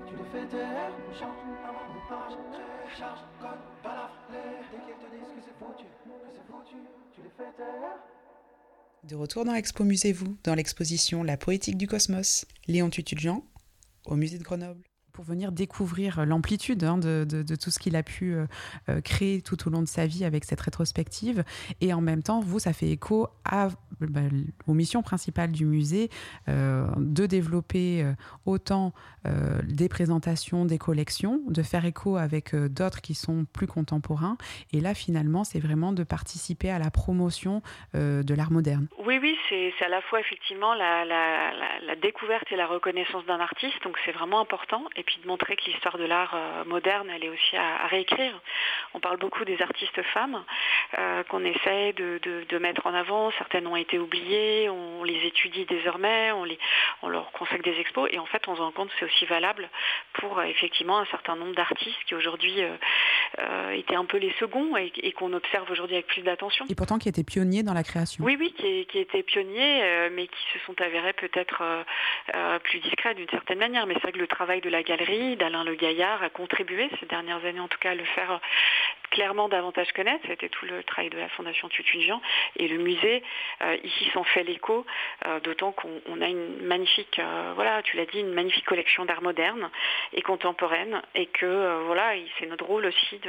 tu les fais taire. Change, avant de page, crée, charge, code, balafre, dès qu'ils te disent que c'est foutu, tu les fais taire. De retour dans l'Expo Musez-vous, dans l'exposition La poétique du cosmos, Léon Tutut-Jean, au musée de Grenoble. Pour venir découvrir l'amplitude de tout ce qu'il a pu créer tout au long de sa vie avec cette rétrospective. Et en même temps, vous, ça fait écho aux missions principales du musée de développer autant des présentations, des collections, de faire écho avec d'autres qui sont plus contemporains. Et là, finalement, c'est vraiment de participer à la promotion de l'art moderne. Oui, c'est à la fois effectivement la découverte et la reconnaissance d'un artiste, donc c'est vraiment important. Et puis de montrer que l'histoire de l'art moderne, elle est aussi à réécrire. On parle beaucoup des artistes femmes qu'on essaie de mettre en avant. Certaines ont été oubliées, on les étudie désormais, on leur consacre des expos. Et en fait, on se rend compte que c'est aussi valable pour effectivement un certain nombre d'artistes qui aujourd'hui étaient un peu les seconds et qu'on observe aujourd'hui avec plus d'attention. Et pourtant qui étaient pionniers dans la création. Oui, qui étaient pionniers, mais qui se sont avérés peut-être plus discrets d'une certaine manière. Mais c'est vrai que le travail de la galerie, d'Alain Le Gaillard, a contribué ces dernières années en tout cas à le faire clairement davantage connaître. C'était tout le travail de la Fondation Tutut-Jean et le musée ici s'en fait l'écho, d'autant qu'on a une magnifique, tu l'as dit, une magnifique collection d'art moderne et contemporaine, et que c'est notre rôle aussi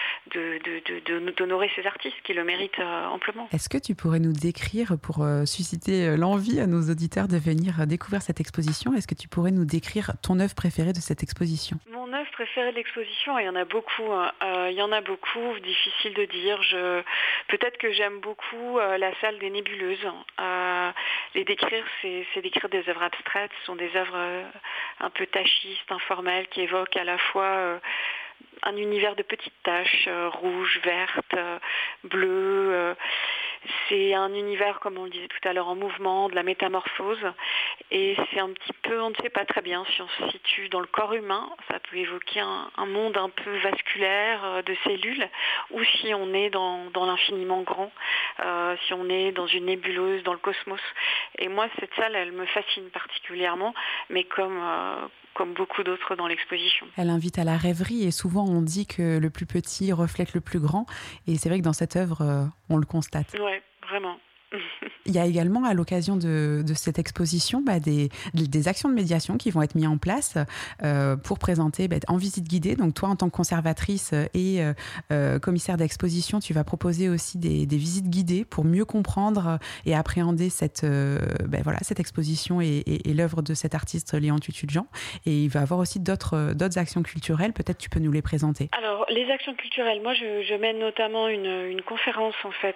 d'honorer ces artistes qui le méritent amplement. Est-ce que tu pourrais nous décrire, pour susciter l'envie à nos auditeurs de venir découvrir cette exposition, est-ce que tu pourrais nous décrire ton œuvre préférée de cette exposition ? Mon œuvre préférée de l'exposition, il y en a beaucoup, difficile de dire. Peut-être que j'aime beaucoup la salle des nébuleuses. Les décrire, c'est décrire des œuvres abstraites, ce sont des œuvres un peu tachistes, informelles, qui évoquent à la fois un univers de petites taches, rouges, vertes, bleues. C'est un univers, comme on le disait tout à l'heure, en mouvement, de la métamorphose. Et c'est un petit peu, on ne sait pas très bien si on se situe dans le corps humain, ça peut évoquer un monde un peu vasculaire de cellules, ou si on est dans l'infiniment grand, si on est dans une nébuleuse, dans le cosmos. Et moi, cette salle, elle me fascine particulièrement, mais comme beaucoup d'autres dans l'exposition. Elle invite à la rêverie, et souvent on dit que le plus petit reflète le plus grand, et c'est vrai que dans cette œuvre, on le constate. Oui, vraiment. Il y a également, à l'occasion de cette exposition, des actions de médiation qui vont être mises en place pour présenter en visite guidée. Donc toi, en tant que conservatrice et commissaire d'exposition, tu vas proposer aussi des visites guidées pour mieux comprendre et appréhender cette exposition et l'œuvre de cet artiste Léon Tutut-Jean. Et il va y avoir aussi d'autres actions culturelles. Peut-être tu peux nous les présenter. Alors, les actions culturelles, moi je mène notamment une conférence en fait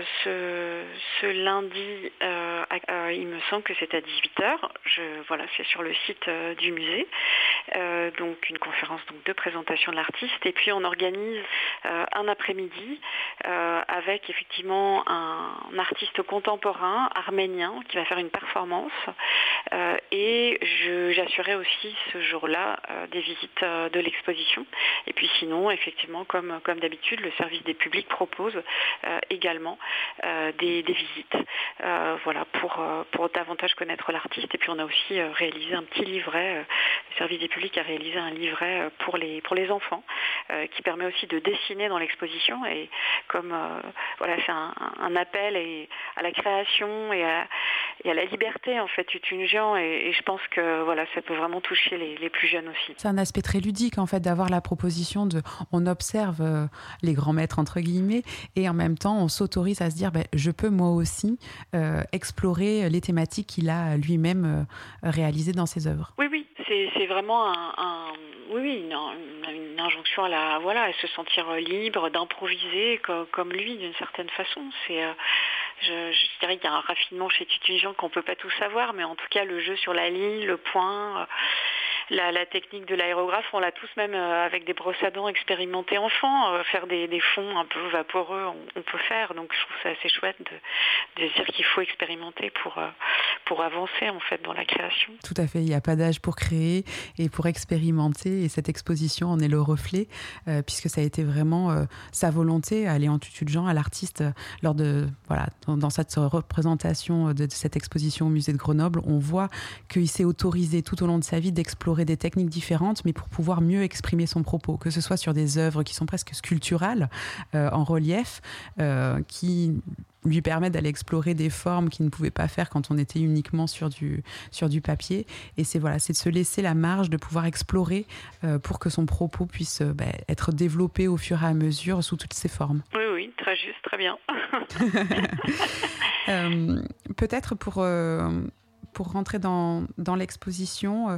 ce lundi, il me semble que c'est à 18h. C'est sur le site du musée. Donc une conférence de présentation de l'artiste. Et puis on organise un après-midi avec effectivement un artiste contemporain arménien qui va faire une performance. Et j'assurais aussi ce jour-là des visites de l'exposition. Et puis sinon, effectivement, comme d'habitude, le service des publics propose également des visites, pour davantage connaître l'artiste. Et puis on a aussi réalisé un petit livret, le service des publics a réalisé un livret pour les enfants, qui permet aussi de dessiner dans l'exposition. Et comme c'est un appel à la création et à la liberté, en fait, Tutut-Jean, et je pense que ça peut vraiment toucher les plus jeunes aussi. C'est un aspect très ludique, en fait, d'avoir la proposition on observe les grands maîtres, entre guillemets, et en même temps, on s'autorise à se dire, je peux moi aussi explorer les thématiques qu'il a lui-même réalisées dans ses œuvres. Oui, c'est vraiment une injonction à se sentir libre, d'improviser comme lui, d'une certaine façon. Je dirais qu'il y a un raffinement chez Tutut-Jean qu'on ne peut pas tout savoir, mais en tout cas, le jeu sur la ligne, le point, la technique de l'aérographe, on l'a tous, même avec des brosses à dents expérimenté enfant, faire des fonds un peu vaporeux, on peut faire. Donc je trouve ça assez chouette de dire qu'il faut expérimenter pour avancer en fait dans la création. Tout à fait, il n'y a pas d'âge pour créer et pour expérimenter, et cette exposition en est le reflet, puisque ça a été vraiment sa volonté à Léon Tutut-Jean, à l'artiste, dans cette représentation de cette exposition au musée de Grenoble. On voit qu'il s'est autorisé tout au long de sa vie d'explorer explorer des techniques différentes, mais pour pouvoir mieux exprimer son propos, que ce soit sur des œuvres qui sont presque sculpturales, en relief, qui lui permettent d'aller explorer des formes qu'il ne pouvait pas faire quand on était uniquement sur du papier. Et c'est de se laisser la marge de pouvoir explorer pour que son propos puisse être développé au fur et à mesure sous toutes ses formes. Oui, très juste, très bien. Peut-être pour rentrer dans l'exposition,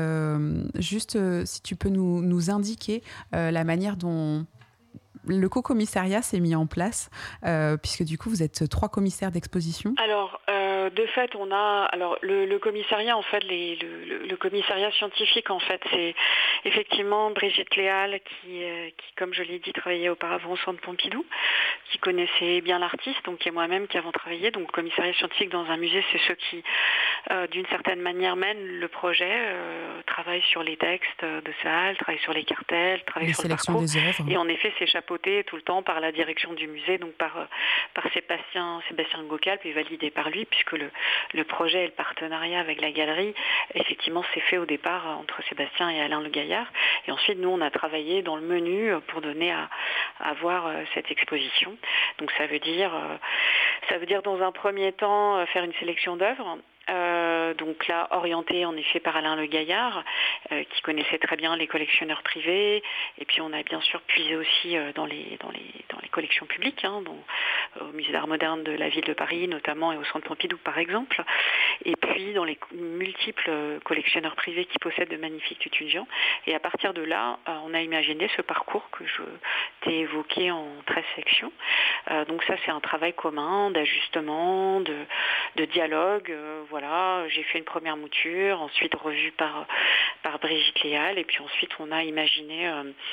juste si tu peux nous indiquer la manière dont le co-commissariat s'est mis en place, puisque du coup vous êtes 3 commissaires d'exposition. Alors, de fait, on a le commissariat, en fait, le commissariat scientifique, en fait, c'est effectivement Brigitte Léal qui, comme je l'ai dit, travaillait auparavant au Centre Pompidou, qui connaissait bien l'artiste, donc et moi-même qui avons travaillé. Donc, le commissariat scientifique dans un musée, c'est ceux qui, d'une certaine manière, mènent le projet, travaillent sur les textes de salle, travaillent sur les cartels, travaillent sur le parcours. Des œuvres. Et en effet, c'est chapeauté tout le temps par la direction du musée, donc par Sébastien Gaucal, puis validé par lui, puisque le projet et le partenariat avec la galerie, effectivement, s'est fait au départ entre Sébastien et Alain Le Gaillard. Et ensuite, nous, on a travaillé dans le menu pour donner à voir cette exposition. Donc ça veut dire dans un premier temps faire une sélection d'œuvres. Donc là, orienté en effet par Alain Le Gaillard, qui connaissait très bien les collectionneurs privés, et puis on a bien sûr puisé aussi dans les collections publiques, au Musée d'Art Moderne de la Ville de Paris notamment, et au Centre Pompidou par exemple, et puis dans les multiples collectionneurs privés qui possèdent de magnifiques étudiants. Et à partir de là, on a imaginé ce parcours que je t'ai évoqué en 13 sections. Donc ça, c'est un travail commun d'ajustement, de dialogue. Voilà, j'ai fait une première mouture, ensuite revue par Brigitte Léal, et puis ensuite on a imaginé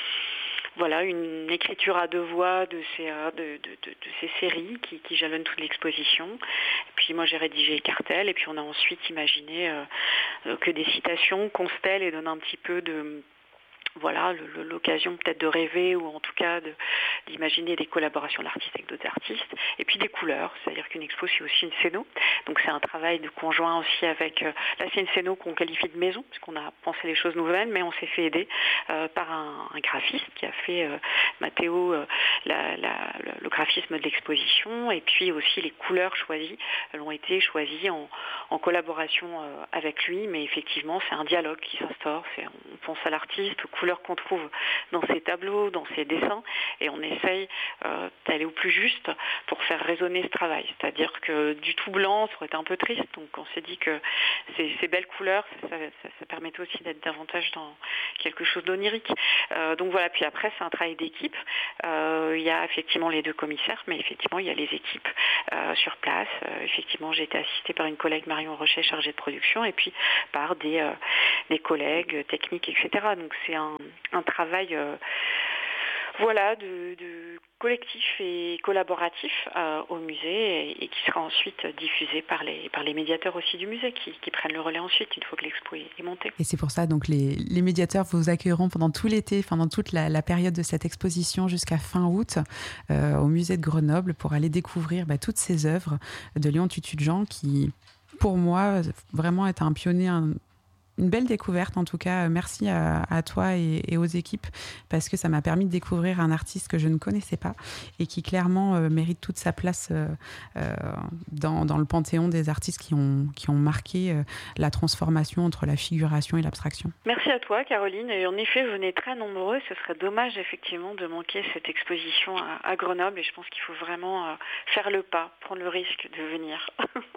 une écriture à 2 voix de ces séries qui jalonnent toute l'exposition. Et puis moi j'ai rédigé les cartels, et puis on a ensuite imaginé que des citations constellent et donnent un petit peu de... l'occasion peut-être de rêver, ou en tout cas d'imaginer des collaborations d'artistes avec d'autres artistes, et puis des couleurs, c'est-à-dire qu'une expo c'est aussi une scéno, donc c'est un travail de conjoint aussi avec, là c'est une scéno qu'on qualifie de maison, parce qu'on a pensé les choses nouvelles, mais on s'est fait aider par un graphiste qui a fait, Mathéo, le graphisme de l'exposition, et puis aussi les couleurs choisies, elles ont été choisies en collaboration avec lui, mais effectivement c'est un dialogue qui s'instaure, on pense à l'artiste, aux couleurs qu'on trouve dans ses tableaux, dans ses dessins, et on essaye d'aller au plus juste pour faire résonner ce travail. C'est-à-dire que du tout blanc, ça aurait été un peu triste, donc on s'est dit que ces belles couleurs, ça permettait aussi d'être davantage dans quelque chose d'onirique. Donc voilà, puis après c'est un travail d'équipe. Il y a effectivement les 2 commissaires, mais effectivement il y a les équipes sur place. Effectivement, j'ai été assistée par une collègue, Marion Rochet, chargée de production, et puis par des collègues techniques, etc. Donc c'est un travail de collectif et collaboratif au musée, et qui sera ensuite diffusé par les médiateurs aussi du musée qui prennent le relais ensuite une fois que l'expo est montée. Et c'est pour ça donc les médiateurs vous accueilleront pendant tout l'été, pendant toute la période de cette exposition jusqu'à fin août au musée de Grenoble, pour aller découvrir toutes ces œuvres de Léon Tutut-Jean qui, pour moi, vraiment est un pionnier, une belle découverte en tout cas. Merci à toi et aux équipes, parce que ça m'a permis de découvrir un artiste que je ne connaissais pas et qui clairement mérite toute sa place dans le panthéon des artistes qui ont marqué la transformation entre la figuration et l'abstraction. Merci à toi Caroline, et en effet venez très nombreux, ce serait dommage effectivement de manquer cette exposition à Grenoble, et je pense qu'il faut vraiment faire le pas, prendre le risque de venir.